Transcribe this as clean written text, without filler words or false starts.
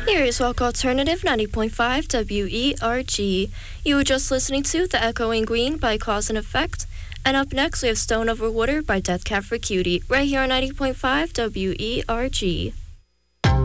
Here is Walk Alternative 90.5 WERG. You were just listening to The Echoing Green by Cause and Effect. And up next, we have Stone Over Water by Death Cab for Cutie, right here on 90.5 WERG.